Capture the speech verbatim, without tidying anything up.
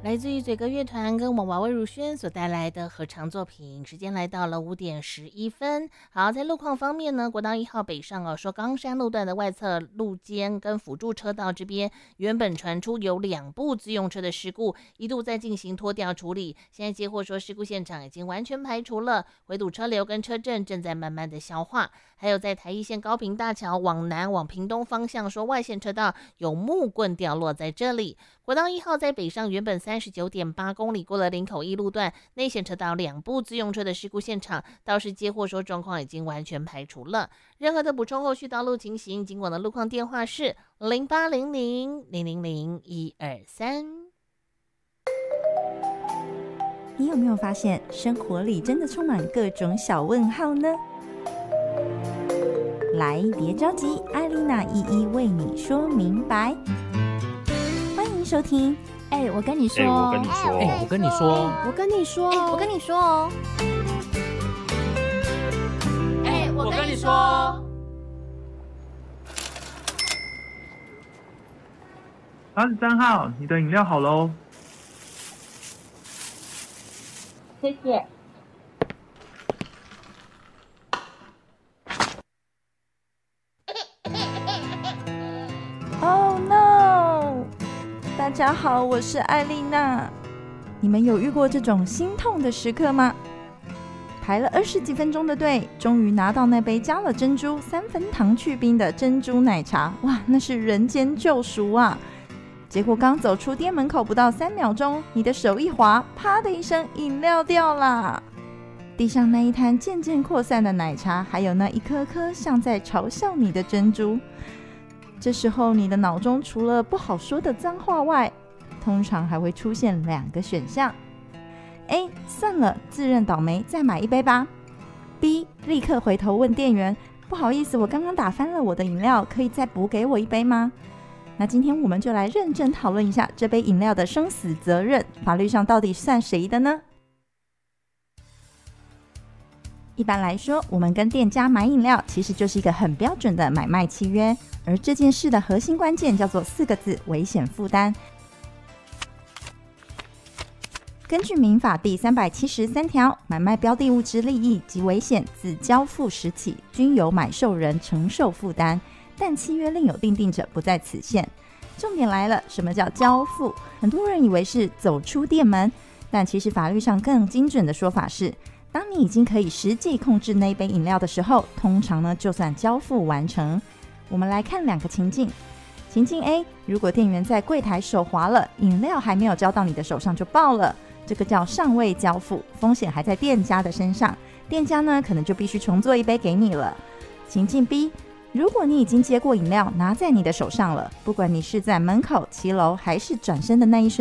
来自于嘴歌乐团跟娃娃魏如萱所带来的合唱作品。时间来到了五点十一分。好，在路况方面呢，国道一号北上哦，说冈山路段的外侧路肩跟辅助车道这边，原本传出有两部自用车的事故，一度在进行拖吊处理。现在接获说事故现场已经完全排除了，回堵车流跟车阵正在慢慢的消化。还有在台一线高屏大桥往南往屏东方向，说外线车道有木棍掉落在这里。国道一号在北上原本三十九点八公里，过了林口一路段内线车道两部自用车的事故现场，倒是接获说状况已经完全排除了。任何的补充后续道路情形，经过的路况电话是零八零零零零零一二三。 你有没有发现生活里真的充满各种小问号呢？来，别着急，艾莉娜一一为你说明白。欢迎收听。 哎、欸，我跟你说， 哎、欸，我跟你说， 哎、欸，我跟你说， 我跟你说， 哎、欸，我跟你说哦， 哎、欸，我跟你说。 八十三号，你的饮料好喽。 谢谢。 Oh no！ 大家好，我是艾莉娜。你们有遇过这种心痛的时刻吗？排了二十几分钟的队，终于拿到那杯加了珍珠、三分糖去冰的珍珠奶茶，哇，那是人间救赎啊！结果刚走出店门口不到三秒钟，你的手一滑，啪的一声，饮料掉啦！地上那一滩渐渐扩散的奶茶，还有那一颗颗像在嘲笑你的珍珠。这时候你的脑中除了不好说的脏话外，通常还会出现两个选项。 A. 算了，自认倒霉，再买一杯吧。 B. 立刻回头问店员，不好意思，我刚刚打翻了我的饮料，可以再补给我一杯吗？那今天我们就来认真讨论一下这杯饮料的生死责任，法律上到底算谁的呢？一般来说，我们跟店家买饮料其实就是一个很标准的买卖契约，而这件事的核心关键叫做四个字：危险负担。根据民法第三百七十三条，买卖标的物之利益及危险自交付时起，均由买受人承受负担，但契约另有订定者不在此限。重点来了，什么叫交付？很多人以为是走出店门，但其实法律上更精准的说法是，当你已经可以实际控制那杯饮料的时候，通常呢就算交付完成。我们来看两个情境。情境 A， 如果店员在柜台手滑了，饮料还没有交到你的手上就爆了，这个叫尚未交付，风险还在店家的身上，店家呢可能就必须重做一杯给你了。情境 B， 如果你已经接过饮料拿在你的手上了，不管你是在门口、骑楼还是转身的那一瞬